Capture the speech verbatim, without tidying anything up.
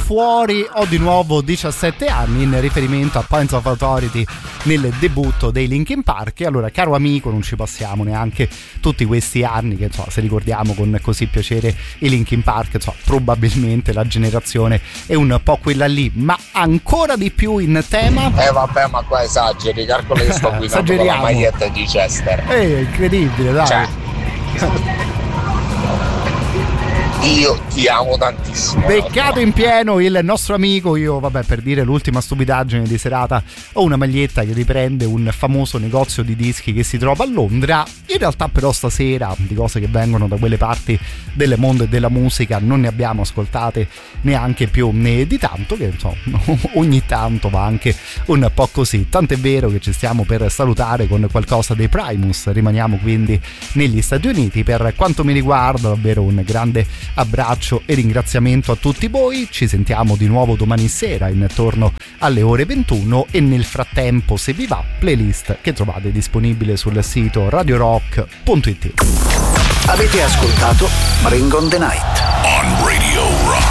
fuori, ho di nuovo diciassette anni, in riferimento a Points of Authority nel debutto dei Linkin Park. E allora, caro amico, non ci passiamo neanche tutti questi anni che, insomma, se ricordiamo con così piacere i Linkin Park, insomma, probabilmente la generazione è un po' quella lì, ma ancora di più in tema. Eh vabbè, ma qua esageri, calcola che sto guidando con la maglietta di Chester. Eh, incredibile, dai. Cioè, io ti amo tantissimo. Beccato in pieno il nostro amico. Io, vabbè, per dire l'ultima stupidaggine di serata, ho una maglietta che riprende un famoso negozio di dischi che si trova a Londra. In realtà però stasera di cose che vengono da quelle parti del mondo e della musica non ne abbiamo ascoltate neanche più né di tanto, che insomma ogni tanto va anche un po' così. Tant'è vero che ci stiamo per salutare con qualcosa dei Primus. Rimaniamo quindi negli Stati Uniti. Per quanto mi riguarda, davvero un grande abbraccio e ringraziamento a tutti voi. Ci sentiamo di nuovo domani sera intorno alle ore ventuno, e nel frattempo, se vi va, playlist che trovate disponibile sul sito radio rock punto it. Avete ascoltato Ring on the Night on Radio Rock.